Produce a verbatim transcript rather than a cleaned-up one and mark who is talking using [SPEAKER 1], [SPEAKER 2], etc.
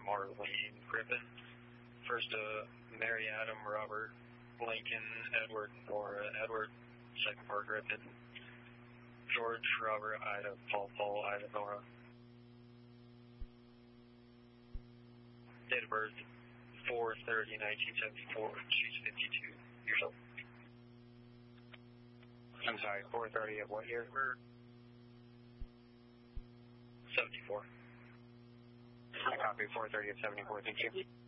[SPEAKER 1] Marlene Griffin. First, uh, Mary Adam, Robert, Lincoln, Edward, Nora, Edward. Second part, Griffin. George, Robert, Ida, Paul, Paul, Ida, Nora. Date of birth, four thirty nineteen seventy-four. She's fifty-two years old. I'm sorry, four thirty of what year? seventy-four. I copy four thirty of seventy-four, thank you.